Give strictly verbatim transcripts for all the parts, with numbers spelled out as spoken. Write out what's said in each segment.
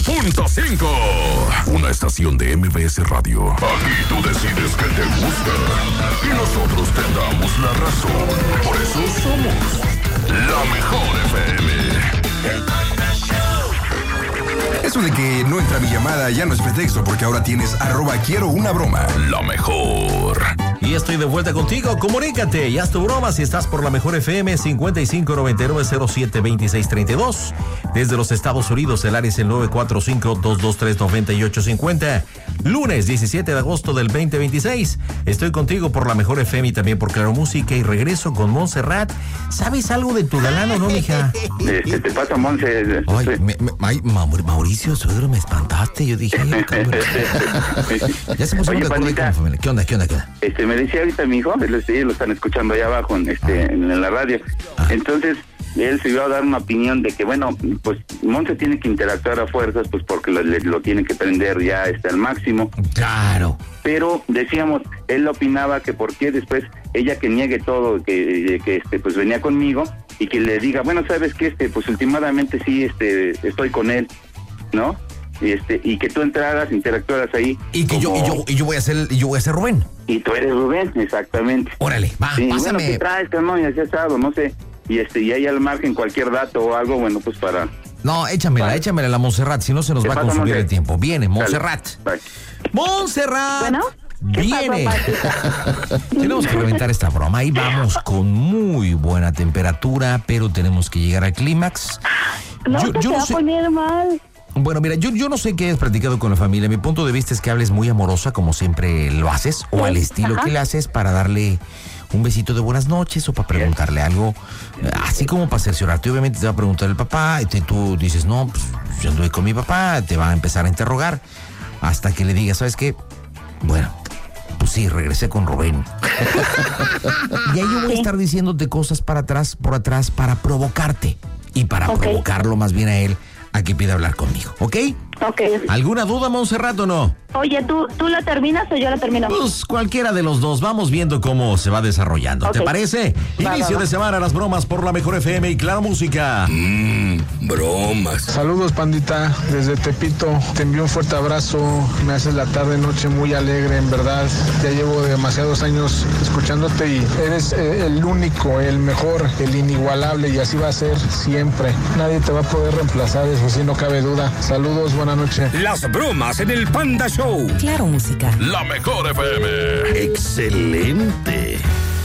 punto cinco. Una estación de M B S Radio. Aquí tú decides qué te gusta y nosotros te damos la razón. Por eso somos la mejor F M. Eso de que no entra mi llamada ya no es pretexto, porque ahora tienes arroba quiero una broma. La mejor. Y estoy de vuelta contigo. Comunícate y haz tu broma si estás por la mejor F M cincuenta y cinco noventa y nueve cero siete veintiséis treinta y dos. Desde los Estados Unidos, el área es el nueve cuatro cinco, dos dos tres, nueve ocho cinco cero. Lunes diecisiete de agosto del veinte veintiséis. Estoy contigo por la mejor F M y también por Claro Música. Y regreso con Montserrat. ¿Sabes algo de tu galán o no, mija? Este, te pasa, Monse. Ay, me, me, ay, Mauricio, suegro, me espantaste. Yo dije, ay, ya se puso de acuerdo con la familia. ¿Qué onda, qué onda, qué onda? Este, me decía ahorita mi hijo, ellos lo están escuchando allá abajo en, este, ah. en la radio. Ah. Entonces, él se iba a dar una opinión de que, bueno, pues Monse tiene que interactuar a fuerzas, pues porque lo, lo tiene que prender ya este, al máximo. Claro. Pero decíamos, él opinaba que por qué después ella que niegue todo, que, que este, pues venía conmigo y que le diga, bueno, sabes que este, pues últimamente sí, este, estoy con él, ¿no? Y este, y que tú entraras, interactuaras ahí. Y que como... yo, y yo, y yo voy a ser, yo voy a ser Rubén. Y tú eres Rubén, exactamente. Órale, va, sí, pásame. Bueno, ¿qué traes, no? Y así asado, no sé. Y este, y ahí al margen cualquier dato o algo, bueno, pues para... No, échamela, para... échamela la Montserrat, si no se nos va a consumir Monse? el tiempo. Viene, Montserrat. Montserrat. Bueno. Viene. Tenemos que reventar esta broma. Ahí vamos con muy buena temperatura, pero tenemos que llegar al clímax. No, yo, yo no va sé... a poner mal. Bueno, mira, yo, yo no sé qué has platicado con la familia. Mi punto de vista es que hables muy amorosa, como siempre lo haces, o al estilo Ajá. que le haces para darle un besito de buenas noches o para preguntarle algo, así como para cerciorarte. Obviamente te va a preguntar el papá y te, tú dices, no, pues yo anduve con mi papá, te va a empezar a interrogar hasta que le digas, ¿sabes qué? Bueno, pues sí, regresé con Rubén. Y ahí yo voy a estar diciéndote cosas para atrás, por atrás, para provocarte y para okay. provocarlo más bien a él a que pida hablar conmigo, ¿ok? Ok. ¿Alguna duda, Montserrat, o no? Oye, ¿tú, ¿tú la terminas o yo la termino? Pues cualquiera de los dos. Vamos viendo cómo se va desarrollando. Okay. ¿Te parece? Va, Inicio va, va. de semana, las bromas por la mejor F M y Claro Música. Mmm, bromas. Saludos, pandita. Desde Tepito, te envío un fuerte abrazo. Me haces la tarde, noche muy alegre, en verdad. Ya llevo demasiados años escuchándote y eres eh, el único, el mejor, el inigualable, y así va a ser siempre. Nadie te va a poder reemplazar, eso sí, no cabe duda. Saludos, buenas noches. Las bromas en el Panda Show. Claro Música. La mejor F M. Excelente.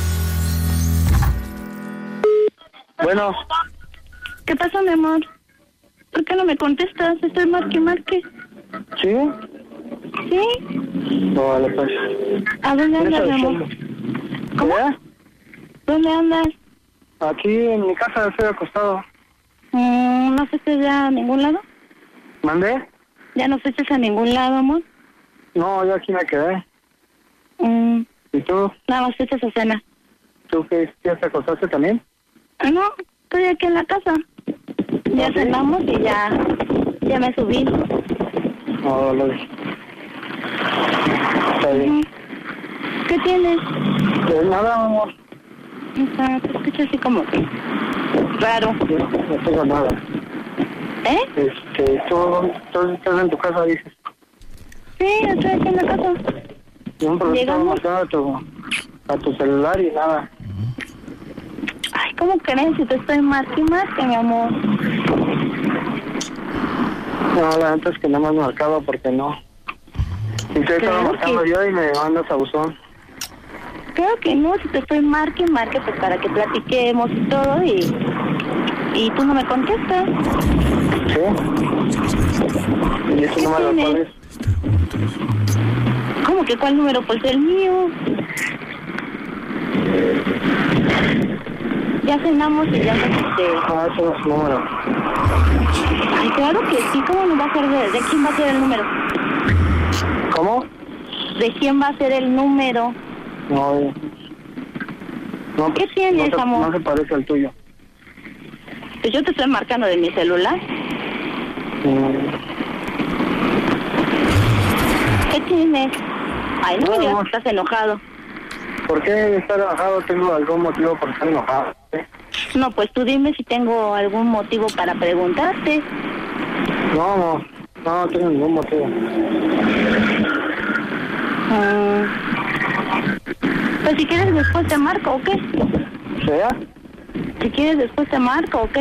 Bueno. ¿Qué pasa, mi amor? ¿Por qué no me contestas? Estoy marque, marque. ¿Sí? ¿Sí? No, vale, pues. ¿A dónde andas, mi amor? ¿Cómo? ¿Eh? ¿Dónde andas? Aquí en mi casa, estoy acostado. Mm, ¿No fuiste ya a ningún lado? ¿Mandé? ¿Ya no fuiste a ningún lado, amor? No, yo aquí me quedé. Mm. ¿Y tú? Nada más fuiste a cena. ¿Tú qué? ¿Ya te acostaste también? No, estoy aquí en la casa. Ya ¿Sí? cenamos y ya, ya me subí. No, lo dije. Está bien. Uh-huh. ¿Qué tienes? Pues nada, amor. O sea, te escucho así como que raro. No, no tengo nada. ¿Eh? Este, ¿tú, tú estás en tu casa, dices? Sí, estoy aquí en la casa. No, pero Llegamos. Estaba a tu, a tu celular y nada. Ay, ¿cómo crees? Si te estoy marque y marque, mi amor. No, la neta es que no me has marcado porque no. Y te estaba marcando que... yo y me mandas a buzón. Creo que no, si te estoy marque y marque, pues para que platiquemos y todo y... Y tú no me contestas. ¿Sí? ¿Y ese número cuál es? ¿Cómo que cuál número? Pues el mío. Ya cenamos y ya nos este... Ah, ese no es su número. Ay, claro que sí. ¿Cómo no va a ser? ¿De, de quién va a ser el número? ¿Cómo? ¿De quién va a ser el número? No, no ¿Qué tienes, no se, amor? No se parece al tuyo. Pues yo te estoy marcando de mi celular. Mm. ¿Qué tienes? Ay, no, no me digas que estás enojado. ¿Por qué estar enojado? ¿Tengo algún motivo por estar enojado? ¿Eh? No, pues tú dime si tengo algún motivo para preguntarte. No, no. No, no tengo ningún motivo. Mm. Pues si quieres después te marco, ¿o qué? ¿Sea? Si quieres después te marco, ¿o qué?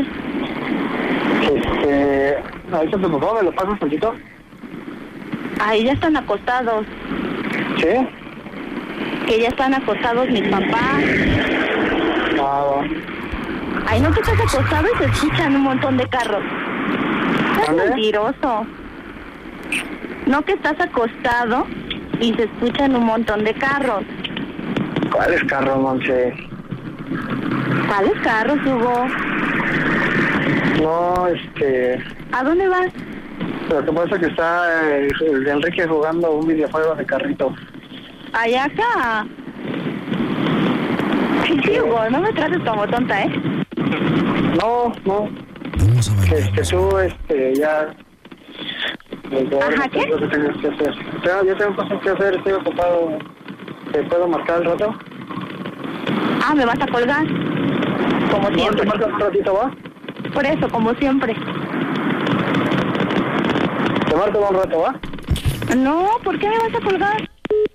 Este... Ahorita tu papá, ¿me lo pasas tantito? Ay, ya están acostados. ¿Sí? Que ya están acostados mis papás. Ah, va. Ay, no, que estás acostado y se escuchan un montón de carros. Estás ¿Dónde? mentiroso. No, que estás acostado y se escuchan un montón de carros. ¿Cuáles carros, Monse? ¿Cuáles carros, Hugo? No, este... ¿A dónde vas? Lo que pasa es que está eh, el Enrique jugando un videojuego de carrito. Allá acá. Sí, Hugo, no me trates como tonta, ¿eh? No, no. Vamos a bailar. Este, tú, este, ya... Ajá, ¿qué? Yo tengo que hacer. Ya, ya tengo cosas que hacer, estoy ocupado. ¿Te puedo marcar el rato? Ah, ¿me vas a colgar? Como No, siempre. te marco un ratito, ¿va? Por eso, como siempre. Te marco un rato, ¿va? No, ¿por qué me vas a colgar?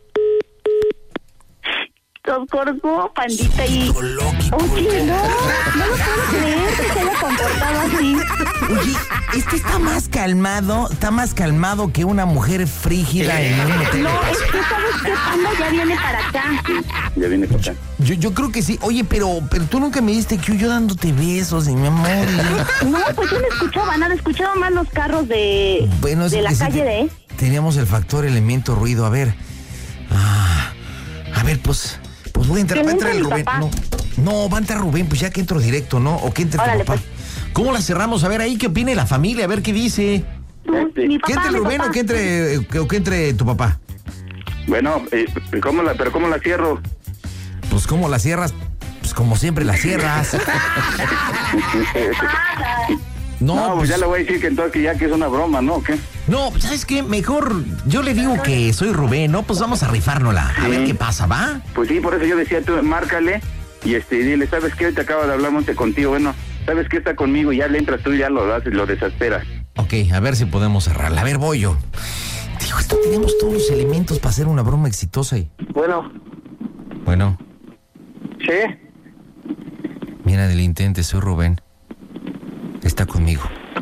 Los colgó, pandita, y... Oye, no, no lo puedo creer que se haya comportado así. Oye, este está más calmado, está más calmado que una mujer frígida en un hotel. No, es que sabes que Panda ya viene para acá. Ya viene para acá. Yo, yo creo que sí. Oye, pero, pero tú nunca me diste que yo dándote besos, y mi amor. y- No, pues yo no escuchaba nada, escuchaba más los carros de, Bueno, es de la que sí calle te- de... Teníamos el factor elemento ruido. A ver. Ah, a ver, pues. Pues voy a entrar. Que Va a entre entrar el mi Rubén. papá. No, no, va a entrar Rubén, pues ya que entro directo, ¿no? O que entre tu Órale, papá. pues. ¿Cómo la cerramos? A ver ahí qué opine la familia, a ver qué dice. Tú, mi papá, ¿Que entre mi Rubén papá. o que entre, eh, que- o que entre tu papá? Bueno, eh, ¿cómo la, pero ¿cómo la cierro? Pues ¿cómo la cierras? Pues como siempre la cierras. No, No, pues pues, ya le voy a decir que entonces que ya que es una broma, ¿no? ¿O qué? no, ¿sabes qué? Mejor yo le digo que soy Rubén, ¿no? Pues vamos a rifárnosla. A ver qué pasa, ¿va? Pues sí, por eso yo decía, tú márcale y este dile, ¿sabes qué? Te acabo de hablar Monte contigo, bueno, ¿sabes qué? Está conmigo y ya le entras tú y ya lo das y lo desesperas. Ok, a ver si podemos cerrarla. A ver, voy yo. Digo, esto tenemos todos los elementos para hacer una broma exitosa y... Bueno, Bueno, ¿sí? mira, del intente, soy Rubén. Está conmigo.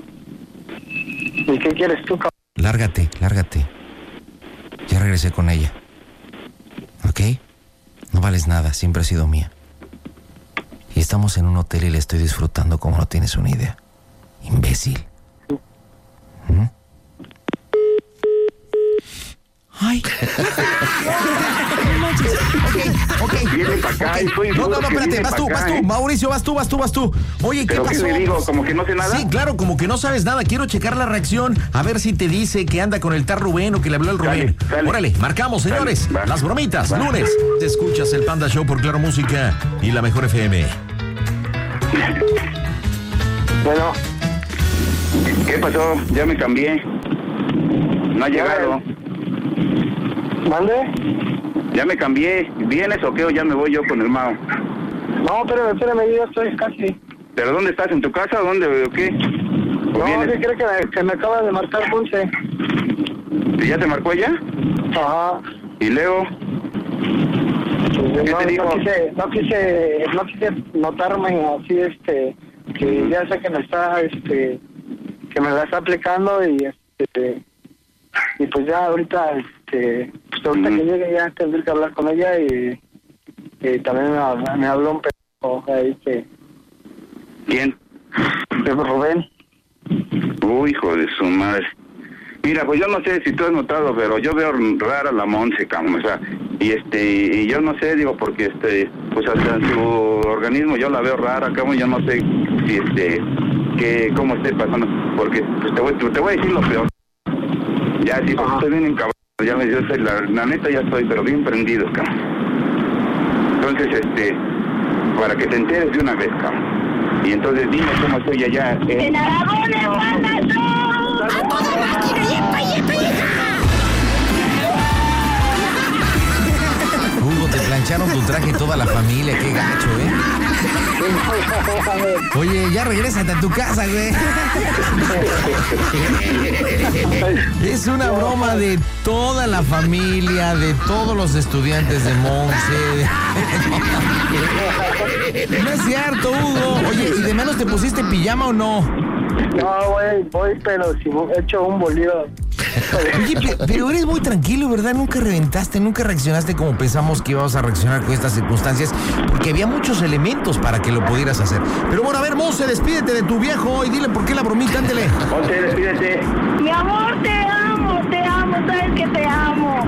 ¿Y qué quieres tú, cabrón? Lárgate, lárgate. Ya regresé con ella. ¿Ok? No vales nada, siempre has sido mía. Y estamos en un hotel y le estoy disfrutando como no tienes una idea. Imbécil. ¿Mm? Ay. ok, ok. Viene para acá y soy No, no, no, que espérate, viene vas pa' tú, acá, vas tú, ¿eh? Mauricio, vas tú, vas tú, vas tú. Oye, ¿qué ¿Pero qué pasó? le digo? ¿Como que no sé nada? Sí, claro, como que no sabes nada. Quiero checar la reacción, a ver si te dice que anda con el tal Rubén o que le habló el Rubén. Sale, sale. Órale, marcamos, señores. Sale, va. Las bromitas, Va. lunes. Te escuchas el Panda Show por Claro Música y la Mejor F M. Bueno, ¿Qué pasó? Ya me cambié. No ha llegado. ¿mande? Ya me cambié. ¿Vienes o qué? ¿O ya me voy yo con el Mao? No, espérame, espérame, yo ya estoy casi. ¿Pero dónde estás? ¿En tu casa o dónde o qué? ¿O No, vienes? ¿qué cree que me, que me acaba de marcar Ponce? ¿Y ¿Ya te marcó ella? Ajá. ¿Y Leo? Pues, ¿Qué no, te dijo? no quise, no quise, no quise notarme así, este, que ya sé que me está, este, que me la está aplicando y, este, y pues ya ahorita, este, pues ahorita Ujú. que llegue ya tendré que hablar con ella y, y también me, me habló un pedo ahí que, ¿Quién? de Rubén. Uy, hijo de su madre. Mira, pues yo no sé si tú has notado, pero yo veo rara la Monse, cabrón, o sea, y este, y yo no sé, digo, porque este, pues hasta en su organismo yo la veo rara, cabrón, yo no sé si este, que, cómo esté pasando, porque pues te voy, te voy a decir lo peor. Ya, sí, pues Ajá. estoy bien encabrado, ya me dio, la, la neta ya estoy, pero bien prendido, cabrón. Entonces, este, para que te enteres de una vez, cabrón. Y entonces dime cómo estoy allá. Eh. ¡Enhorabuena, Panda Show! ¡A toda máquina y epa, y epa, y epa! Hugo, te planché mancharon tu traje toda la familia, qué gacho, ¿eh? Oye, ya regrésate a tu casa, güey. Es una broma de toda la familia, de todos los estudiantes de Monse. No es cierto, Hugo. Oye, ¿y de menos te pusiste pijama o no? No, güey, voy, pero si he hecho un bolido. Oye, pero eres muy tranquilo, ¿verdad? Nunca reventaste, nunca reaccionaste como pensamos que íbamos a reaccionar con estas circunstancias, porque había muchos elementos para que lo pudieras hacer. Pero bueno, a ver, Monse, despídete de tu viejo y dile por qué la bromita, ándele. Monse, despídete. Mi amor, te amo, te amo, sabes que te amo.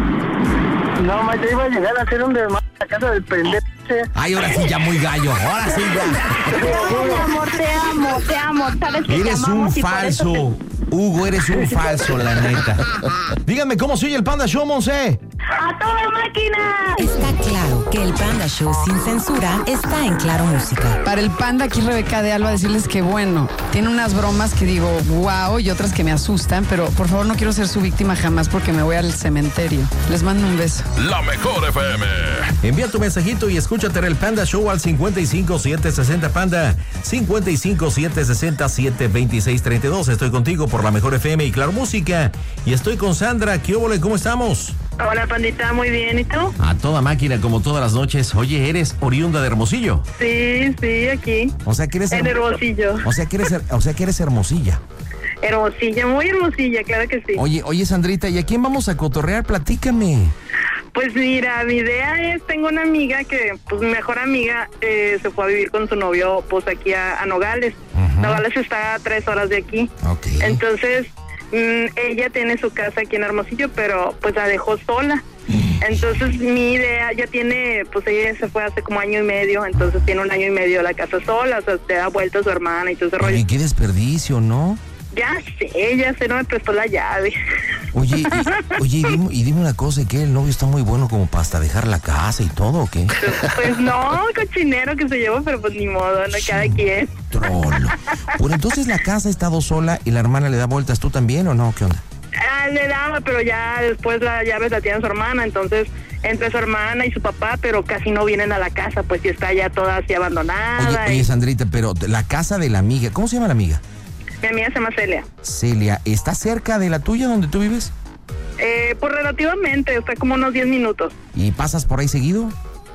No, ma, te iba a llegar a hacer un desmadre a la casa del pendejo. Ay, ahora sí, ya muy gallo, ahora sí ya. Te amo, mi amor, te amo, te amo, sabes que te Eres un amamos y por eso falso, te- Hugo, eres un falso, la neta. Díganme, ¿cómo se oye el Panda Show, Monse? ¡A toda máquina! Está claro que el Panda Show sin censura está en Claro Música. Para el Panda, aquí Rebeca de Alba, decirles que bueno, tiene unas bromas que digo wow y otras que me asustan, pero por favor no quiero ser su víctima jamás porque me voy al cementerio. Les mando un beso. La mejor F M. Envía tu mensajito y escúchate el Panda Show al cincuenta y cinco siete sesenta Panda, cincuenta y cinco siete sesenta siete veintiséis treinta y dos. Estoy contigo por la mejor F M y Claro Música. Y estoy con Sandra. ¿Qué óvole? ¿Cómo estamos? Hola, Pandita, muy bien. ¿Y tú? A toda máquina, como todas las noches. Oye, ¿eres oriunda de Hermosillo? Sí, sí, aquí. O sea, que eres... En Hermosillo. O sea, que eres, o sea, que eres hermosilla. Hermosilla, muy hermosilla, claro que sí. Oye, oye, Sandrita, ¿y a quién vamos a cotorrear? Platícame. Pues mira, mi idea es, tengo una amiga que, pues mi mejor amiga, eh, se fue a vivir con su novio, pues aquí a, a Nogales. Uh-huh. Nogales está a tres horas de aquí. Okay. Entonces, mmm, ella tiene su casa aquí en Hermosillo, pero pues la dejó sola. Entonces mi idea ya tiene, pues ella se fue hace como año y medio, entonces tiene un año y medio la casa sola, o sea, te da vuelta a su hermana y todo ese rollo. Oye, qué desperdicio, ¿no? Ya sé, ya sé, no me prestó la llave. Oye, y, oye, y dime, y dime una cosa, ¿qué? ¿El novio está muy bueno como para hasta dejar la casa y todo o qué? Pues no, cochinero que se llevó, pero pues ni modo, no, cada quien. Trolo. Bueno, entonces la casa ha estado sola y la hermana le da vueltas, ¿tú también o no? ¿Qué onda? Ah, le daba, pero ya después la llave la tiene su hermana, entonces entre su hermana y su papá, pero casi no vienen a la casa, pues sí está ya toda así abandonada. Oye, oye, y... Sandrita, pero la casa de la amiga, ¿cómo se llama la amiga? Mi amiga se llama Celia. Celia, ¿está cerca de la tuya donde tú vives? Eh, pues relativamente, está como unos diez minutos. ¿Y pasas por ahí seguido?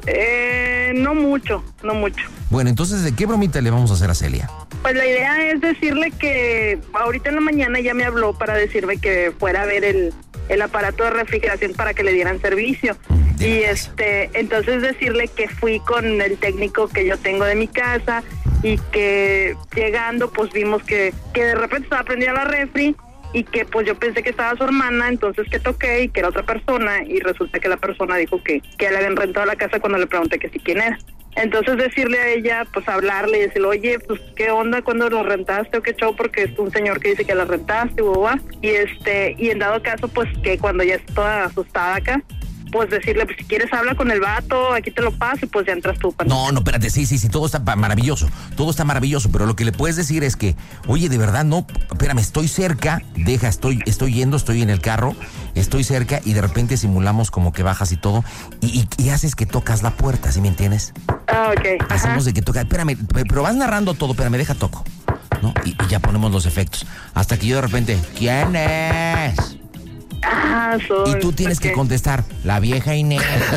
Eh, no mucho, no mucho. Bueno, entonces, ¿de qué bromita le vamos a hacer a Celia? Pues la idea es decirle que ahorita en la mañana ya me habló para decirme que fuera a ver el, el aparato de refrigeración para que le dieran servicio. De y casa. este, entonces decirle que fui con el técnico que yo tengo de mi casa y que llegando pues vimos que, que de repente estaba prendida la refri y que pues yo pensé que estaba su hermana, entonces que toqué y que era otra persona y resulta que la persona dijo que, que le habían rentado la casa cuando le pregunté que sí quién era. Entonces decirle a ella, pues hablarle y decirle, oye, pues qué onda cuando lo rentaste o qué show, porque es un señor que dice que la rentaste, boba. Y este, y en dado caso, pues que cuando ya está toda asustada acá, pues decirle, pues si quieres habla con el vato, aquí te lo paso y pues ya entras tú. No, no, espérate, sí, sí, sí, todo está maravilloso, todo está maravilloso, pero lo que le puedes decir es que, oye, de verdad, no, espérame, estoy cerca, deja, estoy, estoy yendo, estoy en el carro, estoy cerca y de repente simulamos como que bajas y todo y, y, y haces que tocas la puerta, ¿sí me entiendes? Ah, ok. Hacemos de que toca, espérame, pero vas narrando todo, espérame, deja toco, ¿no? Y, y ya ponemos los efectos, hasta que yo de repente, ¿quién es? Ah, soy. Y tú tienes okay. que contestar, la vieja Inés.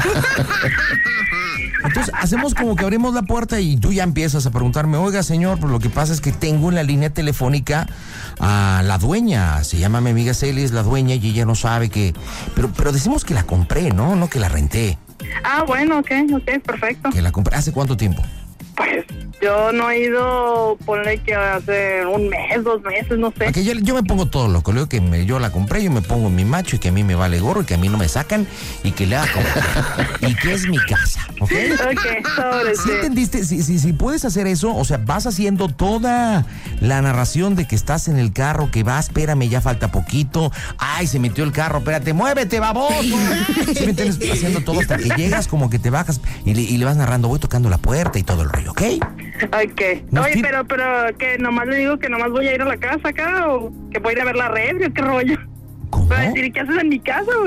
Entonces hacemos como que abrimos la puerta y tú ya empiezas a preguntarme, oiga señor, pues lo que pasa es que tengo en la línea telefónica a la dueña, se llama mi amiga Celia, es la dueña y ella no sabe que, pero, pero decimos que la compré, ¿no? No que la renté. Ah, bueno, ok, ok, perfecto. Que la compré, ¿hace cuánto tiempo? Pues yo no he ido, ponle que hace un mes, dos meses, no sé. Okay, yo, yo me pongo todo loco, le digo que me, yo la compré, yo me pongo mi macho y que a mí me vale gorro y que a mí no me sacan y que le haga como y que es mi casa, ¿ok? Ok, sobre ¿Sí entendiste? Si, si, si puedes hacer eso, o sea, vas haciendo toda la narración de que estás en el carro, que vas, espérame, ya falta poquito, ay, se metió el carro, espérate, muévete, baboso. ¿Sí me entiendes? Haciendo todo hasta que llegas, como que te bajas y le, y le vas narrando, voy tocando la puerta y todo el rollo, ¿ok? Ok. Oye, pero, pero, ¿qué? ¿Nomás le digo que nomás voy a ir a la casa acá o que voy a ir a ver la red? ¿Qué rollo? ¿Cómo? Para decir, ¿qué haces en mi casa, güey?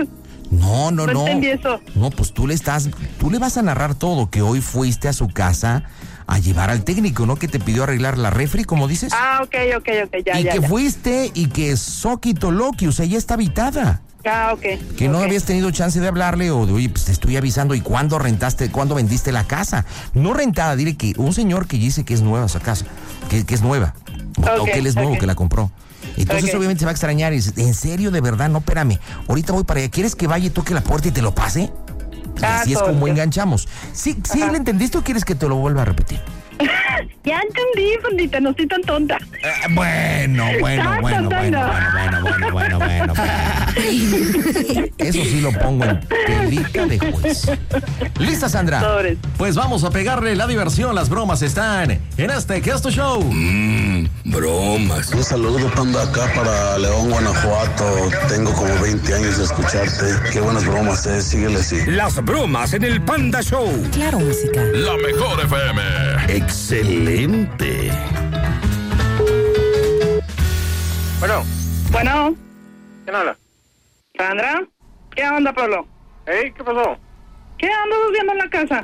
No, no, no. No entendí eso. No, pues tú le estás, tú le vas a narrar todo, que hoy fuiste a su casa a llevar al técnico, ¿no? Que te pidió arreglar la refri, como dices. Ah, ok, ok, ok, ya, y ya. que ya. fuiste y que Soquito Loki, o sea, ya está habitada. Ah, ok. Que no okay. habías tenido chance de hablarle o de, oye, pues te estoy avisando, ¿y cuándo rentaste, cuándo vendiste la casa? No rentada, dile que un señor que dice que es nueva esa casa, que, que es nueva, okay, o que él es nuevo, okay. que la compró. Entonces okay. obviamente se va a extrañar y dice, ¿en serio, de verdad? No, espérame, ahorita voy para allá, ¿quieres que vaya y toque la puerta y te lo pase? Y ah, así es como bien. enganchamos. ¿Sí, ¿sí le entendiste o quieres que te lo vuelva a repetir? Ya entendí, Pandita, no estoy tan tonta. Eh, bueno, bueno, bueno, bueno, bueno, bueno, bueno, bueno, bueno, bueno. Eso sí lo pongo en telita de juez. ¿Lista, Sandra? Sobres. Pues vamos a pegarle la diversión, las bromas están en este que es tu show. Mmm, bromas. Un saludo, Panda, acá para León, Guanajuato. Tengo como veinte años de escucharte. Qué buenas bromas, eh, síguele así. Las bromas en el Panda Show. Claro, música. La mejor F M. Excelente. Bueno. Bueno. ¿Quién habla? ¿Sandra? ¿Qué onda, Pablo? Hey, ¿qué pasó? ¿Qué andas haciendo en la casa?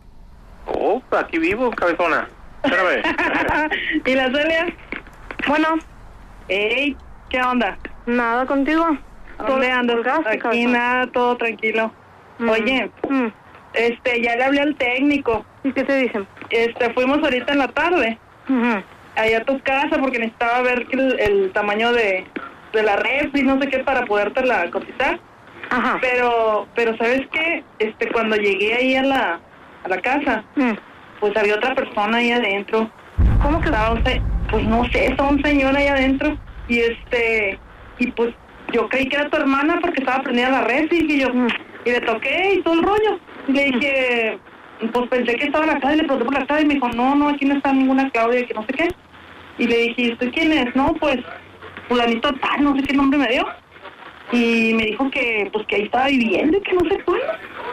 Oh, aquí vivo, cabezona. Espérame. ¿Y la Celia? Bueno. Hey, ¿qué onda? Nada, ¿contigo? ¿Dónde andas? Gaste, Aquí cabezona. nada, todo tranquilo. Mm. Oye, mm. este, ya le hablé al técnico. ¿Y qué te dicen? Este, fuimos ahorita en la tarde. Uh-huh. Allá a tu casa porque necesitaba ver el, el tamaño de, de la refri, no sé qué, para podértela cotizar. Ajá. Pero, pero ¿sabes qué? Este, cuando llegué ahí a la, a la casa, mm. pues había otra persona ahí adentro. ¿Cómo que? Estaba un se- pues no sé, estaba un señor ahí adentro. Y este, y pues yo creí que era tu hermana porque estaba prendida la refri y yo, mm. y le toqué y todo el rollo. Y le dije, pues pensé que estaba en la casa y le pregunté por la casa y me dijo, no, no, aquí no está ninguna Claudia, que no sé qué. Y le dije, ¿usted quién es? No, pues, fulanito tal, no sé qué nombre me dio. Y me dijo que, pues, que ahí estaba viviendo y que no sé cuándo.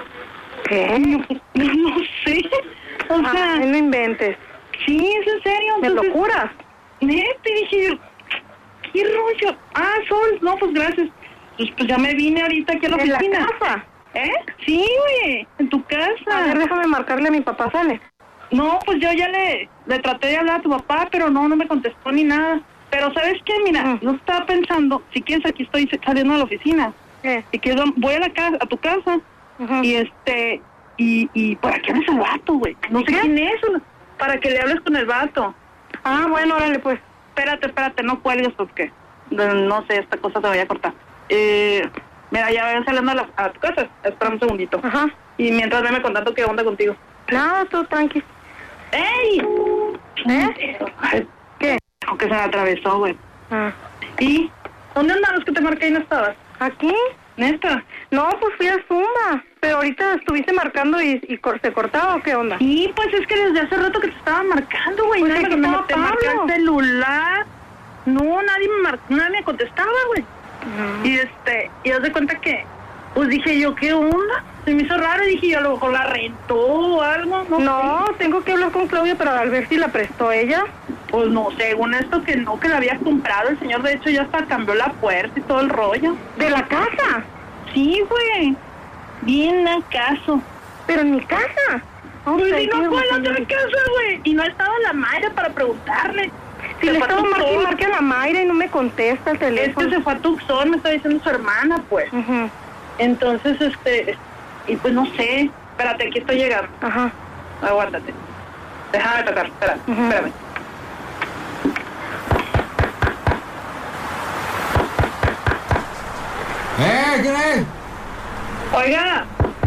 ¿Qué? Y yo, pues, no sé. O ah, sea, no inventes. Sí, es en serio. ¿Me Entonces, lo juras? Neta, y dije yo, ¿qué rollo? Ah, Sol, no, pues gracias. Pues, pues ya me vine ahorita aquí a la ¿En oficina. la casa? ¿Eh? Sí, güey, en tu casa. A ver, déjame marcarle a mi papá, ¿sale? No, pues yo ya le, le traté de hablar a tu papá, pero no, no me contestó ni nada. Pero ¿sabes qué? Mira, Mm. yo estaba pensando, si quieres aquí estoy saliendo de la oficina. ¿Qué? Si quieres, voy a la casa, a tu casa, Uh-huh. y este, y, y ¿para qué hablas al vato, güey? No sé ¿Qué? quién es, para que le hables con el vato. Ah, bueno, órale, pues. Espérate, espérate, no cuelgues porque, no, no sé, esta cosa te vaya a cortar. Eh, mira, ya voy saliendo a, la, a tu casa, espera un segundito. Ajá. Y mientras veme contando qué onda contigo. Nada, tú tranqui. ¡Ey! ¿Eh? Ay, ¿Qué? aunque se me atravesó, güey. Ah. ¿Y dónde andabas que te marqué y no estabas? ¿Aquí? ¿Neta? No, pues fui a Zumba. Pero ahorita estuviste marcando y, y cor- se cortaba, ¿o qué onda? Sí, pues es que desde hace rato que te estaba marcando, güey. Pues Nadie es que me, estaba te marcó Pablo. el celular. No, nadie me mar- nadie me contestaba, güey. Uh-huh. Y este, y haz de cuenta que, pues dije yo, ¿qué onda? Se me hizo raro y dije yo, a lo mejor la rentó o algo, no No, sé. tengo que hablar con Claudia para ver si la prestó ella. Pues no, según esto que no, que la había comprado. El señor, de hecho, ya hasta cambió la puerta y todo el rollo. ¿De la casa? Sí, güey. Bien acaso. ¿Pero en mi casa? Pues Ok, si no tío, fue a la tío. otra casa, güey. Y no estaba la Mayra para preguntarle. Si Se le fue a estaba marcando y Tucson. marque a la Mayra y no me contesta el Es teléfono. que se fue a Tucson, me está diciendo su hermana, pues. Ujú. Entonces, este, y pues no sé. Espérate, aquí estoy llegando. Ajá. Aguántate. Déjame tocar, espera, Ujú. espérame. ¡Eh! ¿Quién es? Oiga,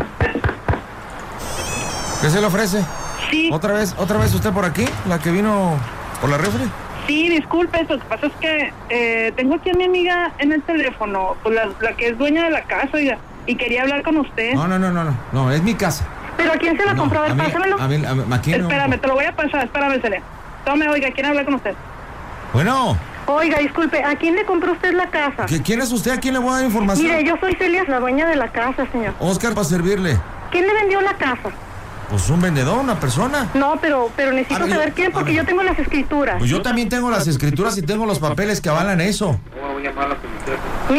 ¿Qué se le ofrece? sí, ¿Otra vez, otra vez usted por aquí? ¿La que vino por la refri? sí, disculpe, lo que pasa es que eh, tengo aquí a mi amiga en el teléfono, pues la, la que es dueña de la casa, oiga, y quería hablar con usted. No, no, no, no, no, no, es mi casa. ¿Pero a quién se la No, compró? A a ver, mí, pásamelo. a mí, a mí, aquí no. Espérame, te lo voy a pasar, espérame, Celia. Tome, oiga, quiero hablar con usted. Bueno, Oiga, disculpe, ¿a quién le compró usted la casa? ¿qui- ¿quién es usted? ¿A quién le voy a dar información? Mire, yo soy Celia, la dueña de la casa, señor. Oscar, para servirle. ¿Quién le vendió la casa? Pues un vendedor, una persona. No, pero pero necesito A ver, saber yo- quién, a porque ver. yo tengo las escrituras. Pues yo también tengo las escrituras y tengo los papeles que avalan eso. Mire,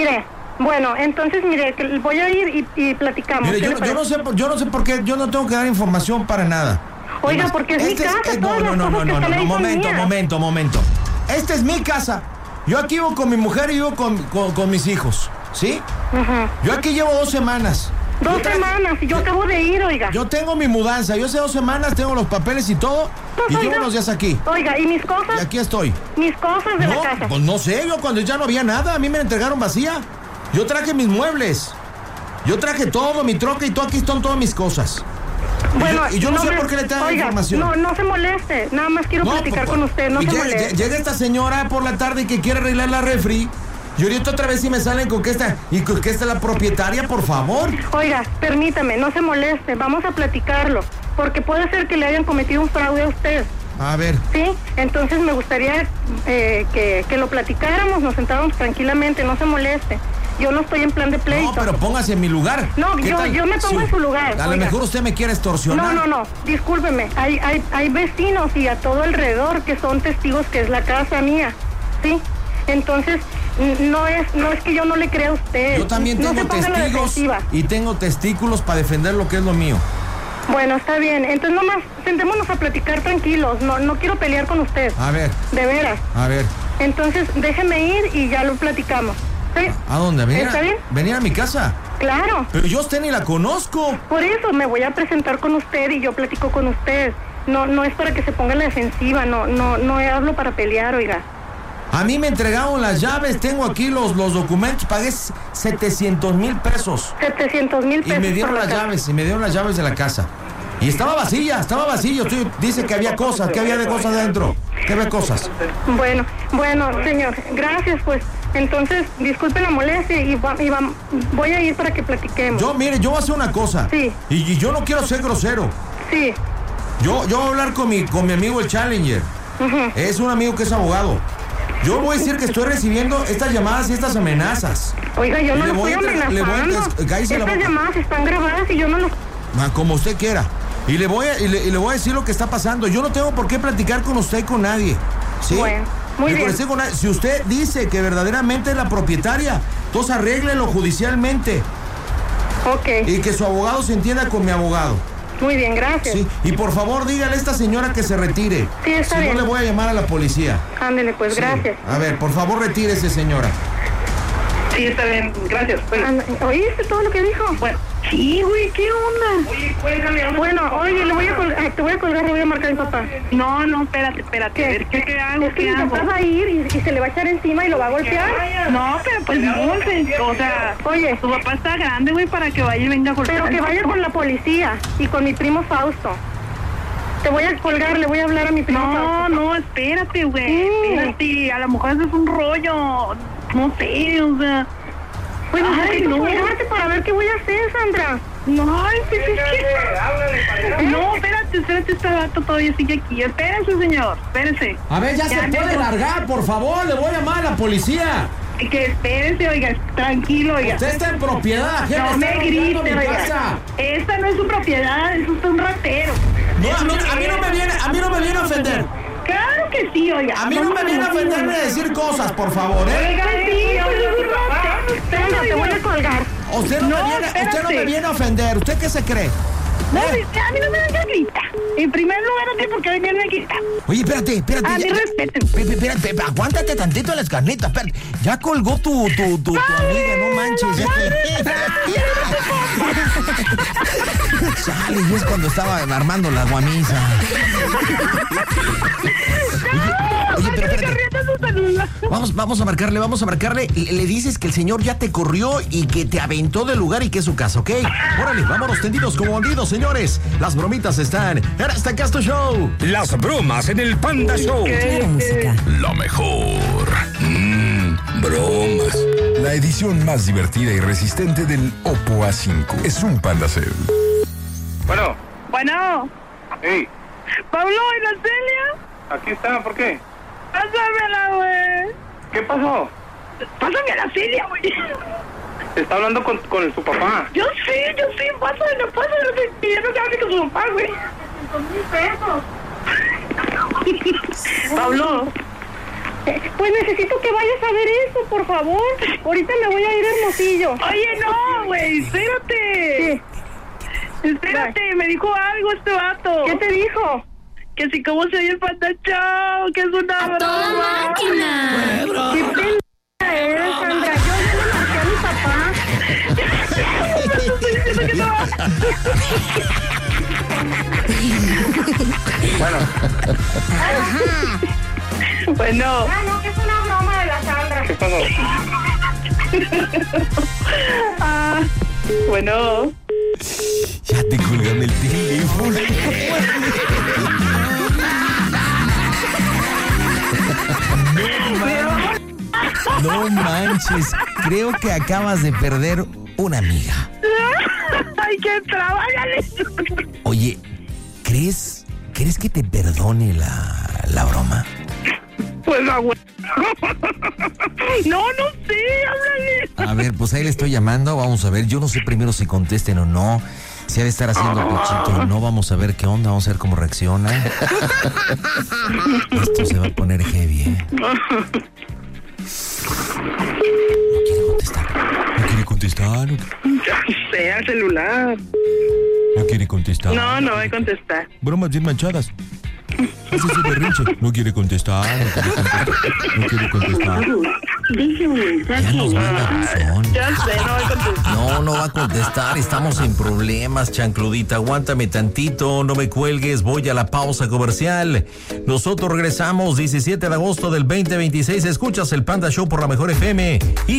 Bueno, entonces, mire, que voy a ir y, y platicamos. Mire, yo, yo, no sé, yo no sé por qué, yo no tengo que dar información para nada. Oiga, Además, porque es este mi casa, es, todas no, no, las no, cosas no, que no, están no, ahí son momento, mías. momento, momento. Esta es mi casa. Yo aquí vivo con mi mujer y vivo con, con, con mis hijos, ¿sí? Ajá. Yo aquí llevo dos semanas. Dos Yo tra- semanas, y yo acabo de ir, oiga. Yo tengo mi mudanza, yo hace dos semanas tengo los papeles y todo, Pues, y oiga, llevo unos días aquí. Oiga, ¿y mis Y cosas? aquí estoy. Mis cosas de No, la casa. pues no sé, yo cuando ya no había nada, a mí me la entregaron vacía. Yo traje mis muebles. Yo traje todo, mi troca y todo, aquí están todas mis cosas. Bueno, y yo, y yo no, sé me- por qué le traigo oiga, información. No, no se moleste. Nada más quiero No, platicar pues, con usted. No y se llega, moleste. llega esta señora por la tarde que quiere arreglar la refri. Y ahorita otra vez sí me salen con que esta, y con que esta es la propietaria, por favor. Oiga, permítame, no se moleste. Vamos a platicarlo. Porque puede ser que le hayan cometido un fraude a usted. A ver. ¿Sí? Entonces me gustaría eh, que, que lo platicáramos, nos sentáramos tranquilamente, no se moleste. Yo no estoy en plan de pleito. No, pero póngase en mi lugar. No, ¿Qué yo, tal? yo me pongo Sí. en su lugar. A lo oiga. mejor usted me quiere extorsionar. No, no, no, discúlpeme. Hay, hay, hay vecinos y a todo alrededor que son testigos que es la casa mía, ¿sí? Entonces, n- no es, no es que yo no le crea a usted. Yo también No tengo se ponga a la testigos defensiva. y tengo testículos para defender lo que es lo mío. Bueno, está bien. Entonces, nomás sentémonos a platicar tranquilos. No, no quiero pelear con usted. A ver, De veras. a ver. Entonces, déjeme ir y ya lo platicamos. ¿Sí? ¿A dónde? ¿Venir ¿Está a, bien? venir a mi casa? Claro. Pero yo a usted ni la conozco. Por eso me voy a presentar con usted y yo platico con usted. No, no es para que se ponga en la defensiva. No, no, no hablo para pelear, oiga. A mí me entregaron las llaves, tengo aquí los, los documentos, pagué setecientos mil pesos. setecientos mil Y pesos. me dieron por la las casa. llaves, y me dieron las llaves de la casa. Y estaba vacía, estaba vacío. Usted dice que había cosas, que había de cosas dentro. ¿Qué había cosas? Bueno, bueno, señor, gracias, pues. Entonces, disculpe la molestia y, va- y va- voy a ir para que platiquemos. Yo, mire, yo voy a hacer una cosa. Sí. Y, y yo no quiero ser grosero. Sí. Yo, yo voy a hablar con mi, con mi amigo el Challenger. Ujú. Es un amigo que es abogado. Yo voy a decir que estoy recibiendo estas llamadas y estas amenazas. Oiga, yo Y no le lo voy estoy a entre- le voy a amenazando. entre- cállese la Estas boca. llamadas están grabadas y yo no los... Ah, como usted quiera. Y le voy a, y le, y le voy a decir lo que está pasando. Yo no tengo por qué platicar con usted y con nadie. ¿Sí? Bueno, muy Ni con bien. usted y con nadie. Si usted dice que verdaderamente es la propietaria, entonces arréglelo judicialmente. Ok. Y que su abogado se entienda con mi abogado. Muy bien, gracias. Sí. Y por favor, dígale a esta señora que se retire. Sí, está si bien. no, le voy a llamar a la policía. Ándele, pues, Sí. gracias. A ver, por favor, retírese, señora. Sí, está bien, gracias. Anda- ¿Oíste todo lo que dijo? Bueno, sí, güey, ¿qué onda? Oye, cuélgame. Bueno, oye, le voy a colgar, te voy a colgar, le voy a marcar a mi papá. No, no, espérate, espérate. A ver, ¿qué, qué hago? Es que ¿Qué mi hago? papá va a ir y, y se le va a echar encima y lo va a golpear. No, pero pues no, se- o sea, Oye, tu papá está grande, güey, para que vaya y venga a golpear. pero que vaya con la policía y con mi primo Fausto. Te voy a colgar, le voy a hablar a mi primo No, Fausto. no, espérate, güey. Sí. Espérate, a lo mejor eso es un rollo. No sé, o sea. Pues Ay, necesito no. colgarte para ver qué voy a hacer, Sandra. No, ay, pues es que... No, espérate, espérate, este vato todavía sigue aquí. Espérese, señor, espérese. A ver, ya, se me- puede largar, por favor, le voy a llamar a la policía. Que espérese, oiga, tranquilo, oiga. Usted está en propiedad, gente, No está me robando grite, mi oiga. casa. Esta no es su propiedad, es usted un ratero. No, a mí, a mí no me viene, a mí no me viene a ofender. Claro que sí, oiga. A mí no me viene a ofender ni a decir cosas, por favor, ¿eh? Oiga, sí, pues es un ratero. Sandra, te voy a colgar. Usted no, No, me viene, usted no espérate. me viene a ofender. ¿Usted qué se cree? No, ¿Eh? a mí no me venga a gritar. En primer lugar, no tiene por qué venirme a gritar. Oye, espérate, espérate. A mí ya- respeten. Espérate, espérate, espérate, aguántate tantito las carnitas, espérate. Ya colgó tu, tu, tu, tu amiga, no manches. Chale, y es cuando estaba armando la guamisa. Oye, oye, pero espérate. Vamos, vamos a marcarle, vamos a marcarle. Le, le dices que el señor ya te corrió y que te aventó del lugar y que es su casa, ¿ok? Órale, vámonos tendidos como bandidos, señores. Las bromitas están en Hasta Casto Show. Las bromas en el Panda Show. Claro Música. La mejor. Mmm, bromas. La edición más divertida y resistente del Oppo A cinco es un Panda Cell. Bueno, Bueno, hey, Pablo y la Celia, aquí está, ¿por qué? pásamela, güey. ¿Qué pasó? Pásame a la Celia, güey. Está hablando con, con su papá. Yo sí, yo sí, pásamela, pásamela. Que ya no se hable con su papá, güey. Pablo, Eh, pues necesito que vayas a ver eso, por favor. Ahorita me voy a ir a Hermosillo. Oye, no, güey, espérate. Sí. Espérate, me dijo algo este vato. ¿Qué te dijo? Que si cómo se oye el Panda Show, que es una ¡A broma. toda máquina! ¿Qué pendeja eres, Sandra? Yo ya le marqué a mi papá. Bueno. Bueno. Ah, no, que es una broma de la Sandra. ¿Qué pasó? Ah, bueno. Ya te colgan el teléfono. No manches, creo que acabas de perder una amiga. Ay, qué trabajo. Oye, ¿crees, ¿crees que te perdone la, la broma? Pues la güey. No, no sé, háblale. A ver, pues ahí le estoy llamando, vamos a ver. Yo no sé primero si contesten o no. Si ha de estar haciendo pechito o no, vamos a ver qué onda, vamos a ver cómo reacciona. Esto se va a poner heavy, ¿eh? No quiere contestar. No quiere contestar. No, Ya sé, al celular. no quiere contestar. No, no voy a contestar. Bromas bien manchadas. Hace su berrinche. No quiere contestar. No quiere contestar. No quiere contestar. Ya nos manda buzón. Ya sé, no voy a contestar. No, no va a contestar. Estamos en problemas, chancludita. Aguántame tantito. No me cuelgues. Voy a la pausa comercial. Nosotros regresamos diecisiete de agosto del veinte veintiséis. Escuchas el Panda Show por la Mejor F M. Y